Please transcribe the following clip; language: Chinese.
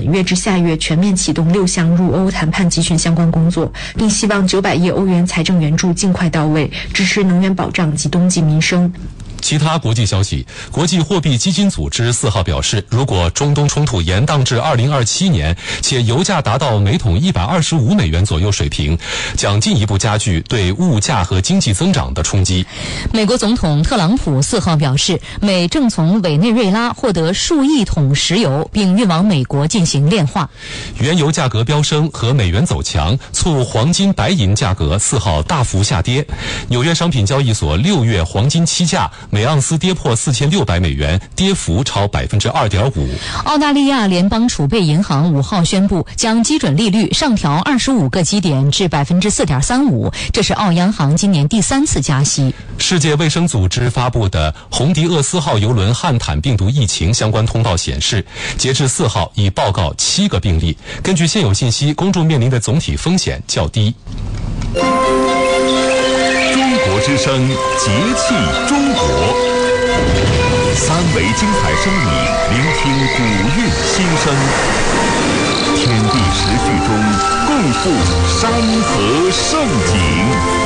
本月至下月全面启动6项入欧谈判集群相关工作，并希望900亿欧元财政援助尽快到位，支持能源保障及冬季民生。 其他国际消息，国际货币基金组织4号表示，如果中东冲突延宕至2027年，且油价达到每桶125美元左右水平，将进一步加剧对物价和经济增长的冲击。 美国总统特朗普4号表示，美正从委内瑞拉获得数亿桶石油，并运往美国进行炼化。 原油价格飙升和美元走强，促黄金、白银价格4号大幅下跌。纽约商品交易所6月黄金期价每盎司跌破4600美元，跌幅超 2.5%。 澳大利亚联邦储备银行5号宣布，将基准利率上调25个基点至 4.35%， 这是澳央行今年第3次加息。 世界卫生组织发布的红迪厄斯号邮轮汉坦病毒疫情相关通报显示，截至4号已报告7个病例。根据现有信息，公众面临的总体风险较低。 中国之声，节气中国，3维精彩声里聆听古韵心声，天地时序中共赴山河盛景。